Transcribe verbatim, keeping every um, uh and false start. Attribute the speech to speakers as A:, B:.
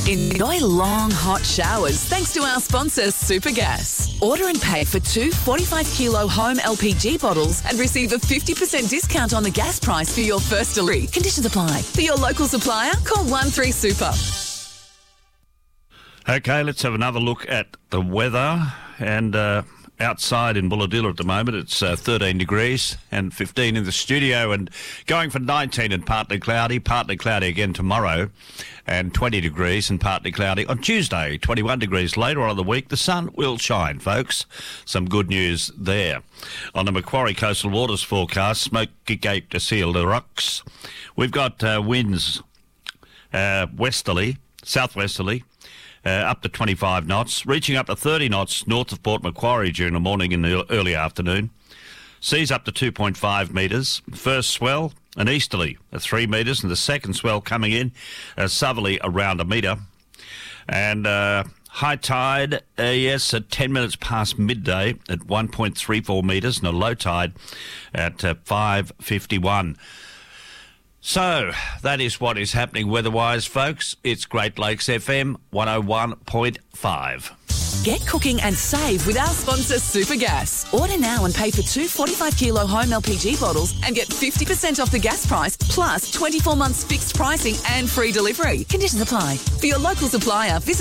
A: Enjoy long, hot showers thanks to our sponsor, Supergas. Order and pay for two forty-five kilo home L P G bottles and receive a fifty percent discount on the gas price for your first delivery. Conditions apply. For your local supplier, call one three super.
B: Okay, let's have another look at the weather. And uh, outside in Bulladilla at the moment, it's uh, thirteen degrees and fifteen in the studio, and going for nineteen and partly cloudy, partly cloudy again tomorrow, and twenty degrees and partly cloudy on Tuesday, twenty-one degrees later on in the week. The sun will shine, folks. Some good news there. On the Macquarie Coastal Waters forecast, Smoky Cape to Seal the Rocks. We've got uh, winds uh, westerly, southwesterly, Uh, up to twenty-five knots, reaching up to thirty knots north of Port Macquarie during the morning and the early afternoon. Seas up to two point five metres. First swell, an easterly at three metres, and the second swell coming in, a southerly around a metre. And uh, high tide, uh, yes, at ten minutes past midday at one point three four metres, and a low tide at uh, five fifty-one. So, that is what is happening weather-wise, folks. It's Great Lakes F M one oh one point five.
A: Get cooking and save with our sponsor, Supergas. Order now and pay for two forty-five kilo home L P G bottles and get fifty percent off the gas price, plus twenty-four months fixed pricing and free delivery. Conditions apply. For your local supplier, visit